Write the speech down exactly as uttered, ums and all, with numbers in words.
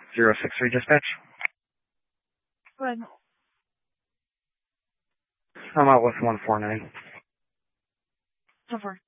zero six three dispatch. Go ahead. I'm out with one four nine. So far.